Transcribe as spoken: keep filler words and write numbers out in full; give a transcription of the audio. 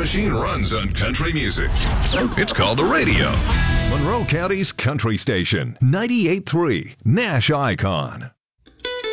machine runs on country music. It's called a radio. Monroe County's country station, ninety-eight point three Nash Icon.